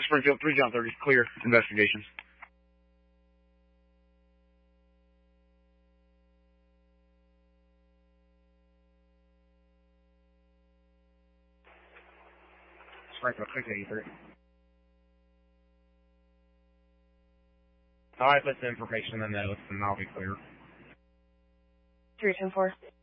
Springfield, 3 John 30, clear investigations. Springfield, 683. Alright, put the information in the notes and I'll be clear. 310-4.